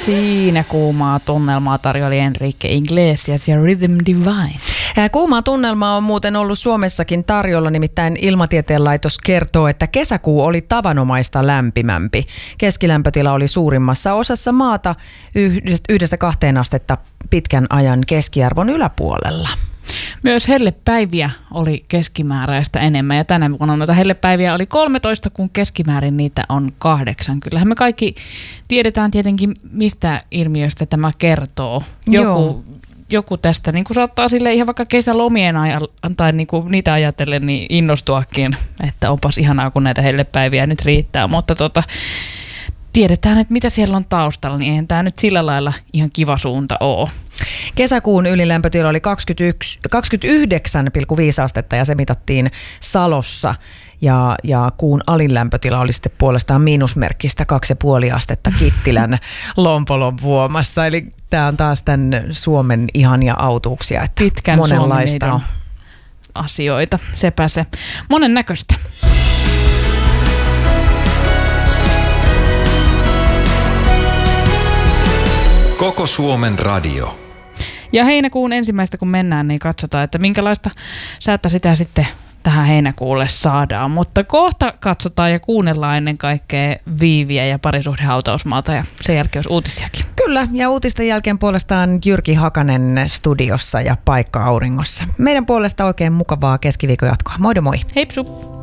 Siinä kuumaa tunnelmaa tarjoili Enrique Iglesias ja Rhythm Divine. Kuumaa tunnelmaa on muuten ollut Suomessakin tarjolla, nimittäin Ilmatieteen laitos kertoo, että kesäkuu oli tavanomaista lämpimämpi. Keskilämpötila oli suurimmassa osassa maata 1–2 astetta pitkän ajan keskiarvon yläpuolella. Myös hellepäiviä oli keskimääräistä enemmän ja tänä vuonna noita hellepäiviä oli 13, kun keskimäärin niitä on 8. Kyllähän me kaikki tiedetään tietenkin, mistä ilmiöstä tämä kertoo. Joku tästä niin kuin saattaa sille ihan vaikka kesälomien tai niin kuin niitä ajatellen niin innostuakin, että onpas ihanaa, kun näitä hellepäiviä nyt riittää, mutta tiedetään, että mitä siellä on taustalla, niin eihän tämä nyt sillä lailla ihan kiva suunta ole. Kesäkuun ylilämpötila oli 29,5 astetta ja se mitattiin Salossa. Ja kuun alinlämpötila oli sitten puolestaan miinusmerkkistä 2,5 astetta Kittilän Lompolon vuomassa. Eli tämä on taas tämän Suomen ihania autuuksia, että pitkän monenlaista on asioita, sepä se. Monen näköistä. Koko Suomen radio. Ja heinäkuun ensimmäistä kun mennään, niin katsotaan, että minkälaista säätä sitä sitten tähän heinäkuulle saadaan. Mutta kohta katsotaan ja kuunnellaan ennen kaikkea Viiviä ja Parisuhdehautausmaalta ja sen jälkeen olisi uutisiakin. Kyllä, ja uutisten jälkeen puolestaan Jyrki Hakanen studiossa ja paikka auringossa. Meidän puolesta oikein mukavaa keskiviikon jatkoa. Moido moi! Heipsu!